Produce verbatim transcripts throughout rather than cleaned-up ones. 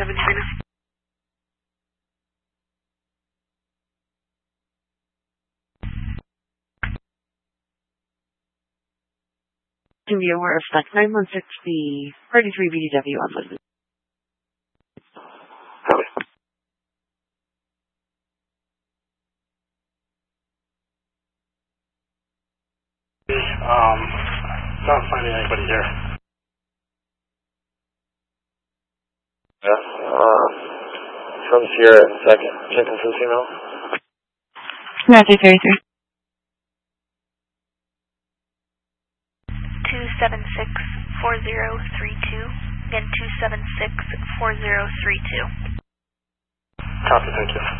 seven zero. To be aware of Flight nine one six, the thirty-three B D W on Lisbon. Copy. Um, not finding anybody here. Yeah, uh, from Sierra in second. Checking for this email. Matthew thirty-three. two seven six four zero three two. Again, two seven six four zero three two. Copy, thank you.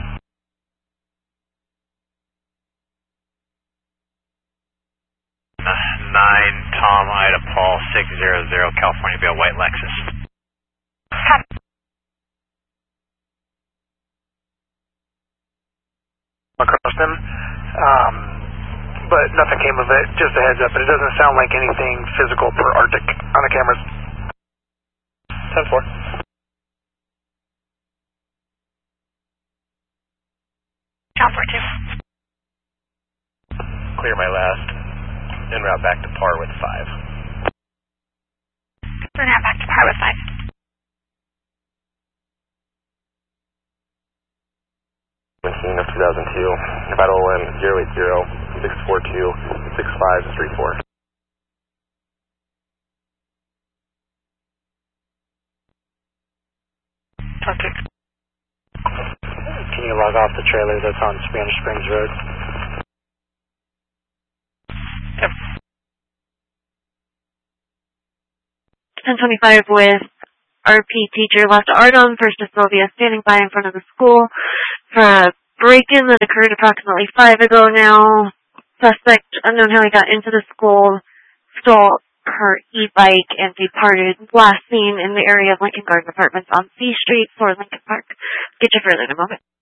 nine Tom Ida Paul six zero zero California Vale White Lexus. Across them, um, but nothing came of it. Just a heads up, but it doesn't sound like anything physical per Arctic on the cameras. ten four. Tom four two. Clear my last. En route back to par with five. We're now back to par with five. seventeen of two thousand two. Nevada O M zero eight zero six four two six five three four. Okay. Can you log off the trailer that's on Spanish Springs Road? Yep. ten twenty-five with R P teacher left Arnon First Sylvia standing by in front of the school for a break-in that occurred approximately five ago now. Suspect, unknown how he got into the school, stole her e-bike and departed. Last seen in the area of Lincoln Garden Apartments on C Street for Lincoln Park. Get you further in a moment.